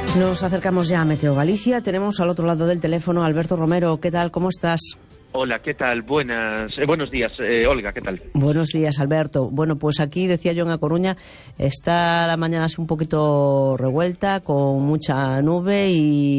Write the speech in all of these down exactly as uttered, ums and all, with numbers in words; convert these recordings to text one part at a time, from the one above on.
Nos acercamos ya a Meteo Galicia. Tenemos al otro lado del teléfono a Alberto Romero. ¿Qué tal? ¿Cómo estás? Hola, ¿qué tal? Buenas, eh, buenos días, eh, Olga, ¿qué tal? Buenos días, Alberto. Bueno, pues aquí, decía yo, en A Coruña, está la mañana así un poquito revuelta, con mucha nube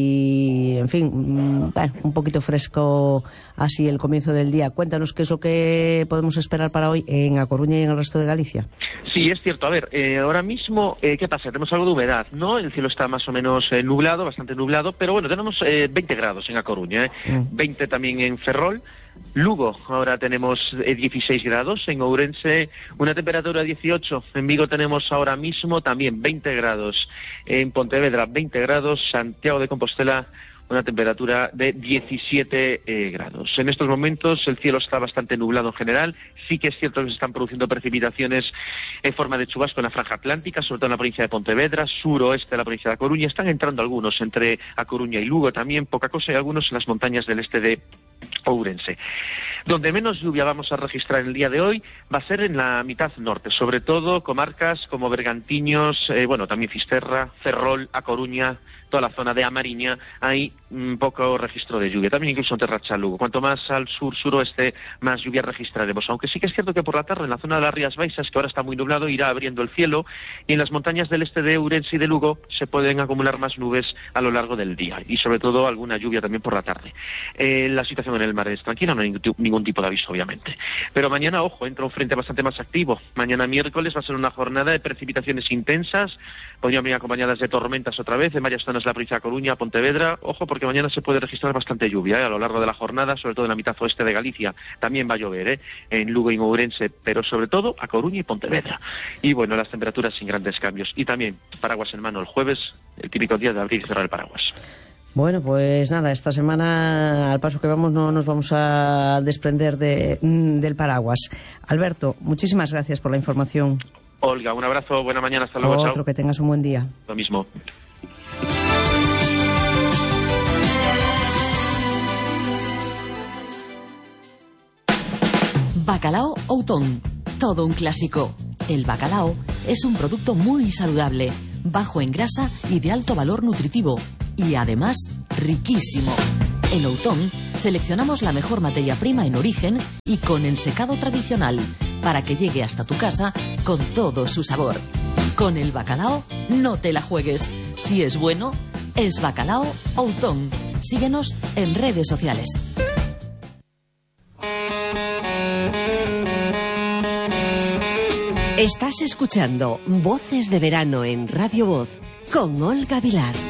y, en fin, bueno, un poquito fresco así el comienzo del día. Cuéntanos qué es lo que podemos esperar para hoy en A Coruña y en el resto de Galicia. Sí, es cierto. A ver, eh, ahora mismo, eh, ¿qué pasa? Tenemos algo de humedad, ¿no? El cielo está más o menos eh, nublado, bastante nublado, pero bueno, tenemos eh, veinte grados en A Coruña, ¿eh? Mm. veinte también en Ferrol. Lugo, ahora tenemos eh, dieciséis grados, en Ourense una temperatura dieciocho, en Vigo tenemos ahora mismo también veinte grados, en Pontevedra veinte grados, Santiago de Compostela una temperatura de diecisiete eh, grados. En estos momentos el cielo está bastante nublado en general. Sí que es cierto que se están produciendo precipitaciones en forma de chubasco en la franja atlántica, sobre todo en la provincia de Pontevedra, suroeste de la provincia de A Coruña. Están entrando algunos entre A Coruña y Lugo también, poca cosa, y algunos en las montañas del este de Ourense. Donde menos lluvia vamos a registrar el día de hoy va a ser en la mitad norte, sobre todo comarcas como Bergantiños, eh, bueno, también Fisterra, Ferrol, A Coruña, toda la zona de A Mariña, hay un poco registro de lluvia, también incluso en Terracha, Lugo. Cuanto más al sur, suroeste, más lluvia registraremos, aunque sí que es cierto que por la tarde en la zona de las Rías Baixas, que ahora está muy nublado, irá abriendo el cielo, y en las montañas del este de Ourense y de Lugo se pueden acumular más nubes a lo largo del día, y sobre todo alguna lluvia también por la tarde. Eh, la situación en el mar es tranquila, no hay ningún tipo de aviso, obviamente. Pero mañana, ojo, entra un frente bastante más activo. Mañana miércoles va a ser una jornada de precipitaciones intensas, podrían venir acompañadas de tormentas otra vez en varias zonas de la provincia de Coruña, Pontevedra. Ojo, porque mañana se puede registrar bastante lluvia, ¿eh? A lo largo de la jornada, sobre todo en la mitad oeste de Galicia. También va a llover, ¿eh? En Lugo y en Ourense, pero sobre todo a Coruña y Pontevedra. Y bueno, las temperaturas sin grandes cambios. Y también paraguas en mano el jueves, el típico día de abrir y cerrar el paraguas. Bueno, pues nada, esta semana, al paso que vamos, no nos vamos a desprender de, del paraguas. Alberto, muchísimas gracias por la información. Olga, un abrazo, buena mañana, hasta luego. Otro, chao. Que tengas un buen día. Lo mismo. Bacalao Outón, todo un clásico. El bacalao es un producto muy saludable, bajo en grasa y de alto valor nutritivo, y además riquísimo. En Outón seleccionamos la mejor materia prima en origen y con ensecado tradicional, para que llegue hasta tu casa con todo su sabor. Con el bacalao no te la juegues. Si es bueno, es Bacalao Outón. Síguenos en redes sociales. Estás escuchando Voces de Verano en Radio Voz con Olga Vilar.